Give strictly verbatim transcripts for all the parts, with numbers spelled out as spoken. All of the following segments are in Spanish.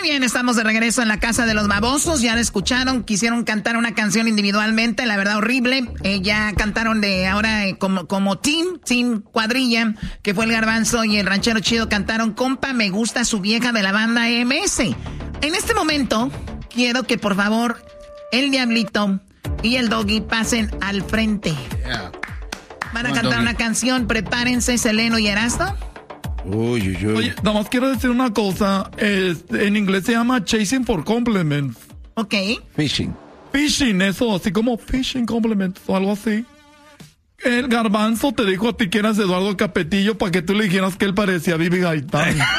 bien, estamos de regreso en la casa de los babosos. Ya la escucharon, quisieron cantar una canción individualmente, la verdad horrible. Eh, ya cantaron de ahora eh, como, como team, team cuadrilla, que fue el Garbanzo y el Ranchero Chido, cantaron Compa, me gusta su vieja de la banda M S. En este momento, quiero que por favor el Diablito y el Doggy pasen al frente. Yeah. Van a cantar una canción, prepárense, Seleno y Erasto. Uy, uy, uy. Oye, nada más quiero decir una cosa. Es, en inglés se llama Chasing for Compliments. Ok. Fishing. Fishing, eso, así como Fishing Compliments o algo así. El Garbanzo te dijo a ti que eras Eduardo Capetillo para que tú le dijeras que él parecía a Vivi Gaitán. Sí,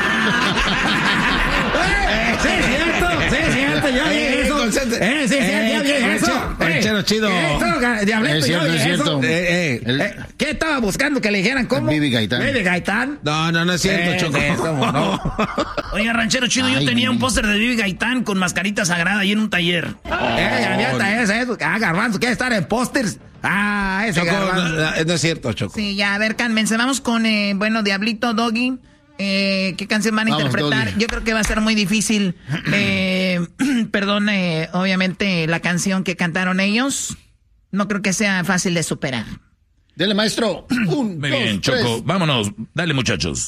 es cierto, sí, es cierto, ya vi eso. Eh, sí, sí, ya vi eso. Ranchero Chido. Diablito, Es cierto, yo vi es cierto. eso. Eh, eh, El- eh, ¿Qué estaba buscando que le dijeran cómo? Vivi Gaitán. Vivi Gaitán. No, no, no es cierto, Eh, Choco. eh, ¿cómo no? Oiga, Ranchero Chido, yo Ay, tenía un mi- póster de Vivi Gaitán con mascarita sagrada ahí en un taller. Eh, ya vi hasta eso, eso. Ah, Garbanzo, ¿quiere estar en pósters? Ah, ese Choco, no, Garbanzo. no, no es cierto, Choco. Sí, ya, a ver, cálmense. Vamos con, eh, bueno, Diablito, Doggy. Eh, ¿Qué canción van a Vamos, interpretar? Doggy. Yo creo que va a ser muy difícil. Eh, perdón, eh, obviamente, la canción que cantaron ellos. No creo que sea fácil de superar. Dele, maestro. Un, Muy dos, bien, tres. Choco. Vámonos. Dale, muchachos.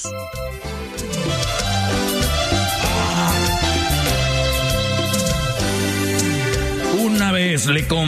Una vez le